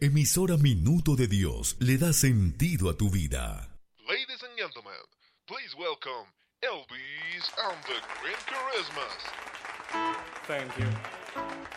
Emisora Minuto de Dios le da sentido a tu vida. Ladies and gentlemen, please welcome Elvis and the Green Charismas. Thank you.